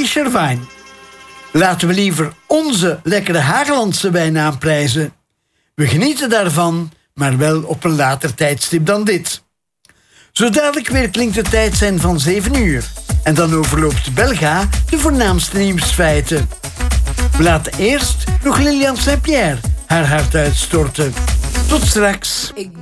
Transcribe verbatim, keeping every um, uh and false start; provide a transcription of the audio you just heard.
Fischer Wine. Laten we liever onze lekkere Hagelandse wijn aanprijzen. We genieten daarvan, maar wel op een later tijdstip dan dit. Zo dadelijk weer klinkt de tijd zijn van zeven uur. En dan overloopt Belga de voornaamste nieuwsfeiten. We laten eerst nog Lilian Saint-Pierre haar hart uitstorten. Tot straks.